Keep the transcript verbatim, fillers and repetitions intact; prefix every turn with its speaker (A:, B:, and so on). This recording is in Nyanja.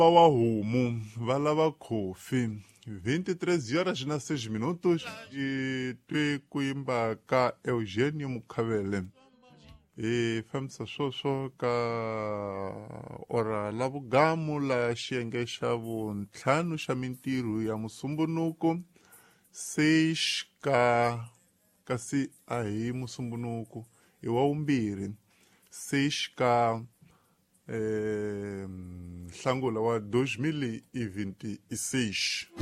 A: wa homu va lava khofi vinte e três horas na seis minutos de twe kuimba ka Eugênio Mukhavele e famisa swoswo ka ora la vugamu la xiyenge xa vuntlhanu xa mintirho ya musumbunuko seis ka kasi a hi musumbunuko i wa vumbirhi seis ka eh, Nhlangula wa dois mil e vinte e seis.